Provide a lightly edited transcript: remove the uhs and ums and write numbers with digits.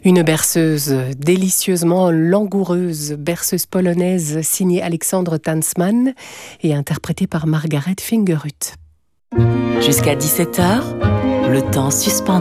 Une berceuse délicieusement langoureuse, berceuse polonaise signée Alexandre Tansman et interprétée par Margaret Fingerhut. Jusqu'à 17h, le temps suspendu.